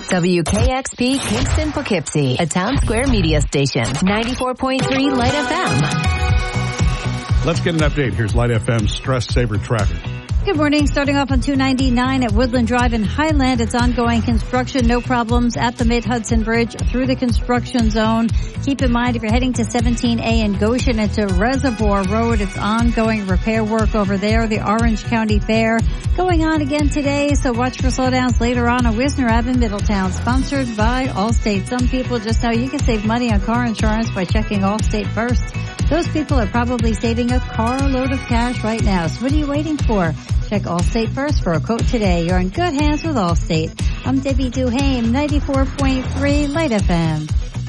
WKXP Kingston Poughkeepsie, a Town Square media station. 94.3 Light FM. Let's get an update. Here's Light FM's Stress Saver traffic. Good morning. Starting off on 299 at Woodland Drive in Highland. It's ongoing construction. No problems at the Mid-Hudson Bridge through the construction zone. Keep in mind, if you're heading to 17A in Goshen into Reservoir Road, it's ongoing repair work over there. The Orange County Fair going on again today, so watch for slowdowns later on Wisner Ave in Middletown. Sponsored by Allstate. Some people just know you can save money on car insurance by checking Allstate first. Those people are probably saving a carload of cash right now. So what are you waiting for? Check Allstate first for a quote today. You're in good hands with Allstate. I'm Debbie Duhame, 94.3 Light FM.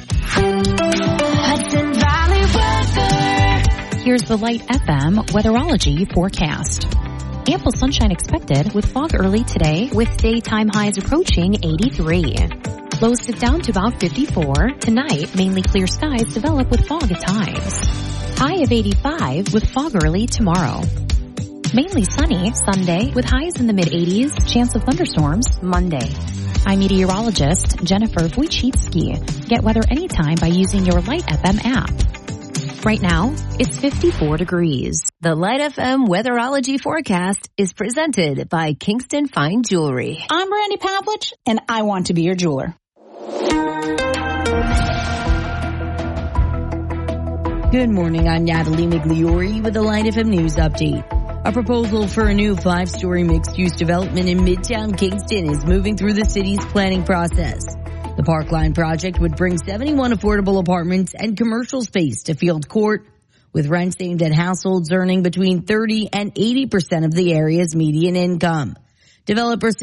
Hudson Valley weather. Here's the Light FM weatherology forecast. Ample sunshine expected with fog early today with daytime highs approaching 83. Lows dip down to about 54. Tonight, mainly clear skies develop with fog at times. High of 85 with fog early tomorrow. Mainly sunny Sunday with highs in the mid-80s, chance of thunderstorms Monday. I'm meteorologist Jennifer Wojcicki. Get weather anytime by using your Light FM app. Right now, it's 54 degrees. The Light FM weatherology forecast is presented by Kingston Fine Jewelry. I'm Brandy Pavlich, and I want to be your jeweler. Good morning, I'm Natalie Migliori with the Light FM News Update. A proposal for a new 5-story mixed-use development in Midtown Kingston is moving through the city's planning process. The Parkline project would bring 71 affordable apartments and commercial space to Field Court, with rents aimed at households earning between 30% and 80% of the area's median income. Developers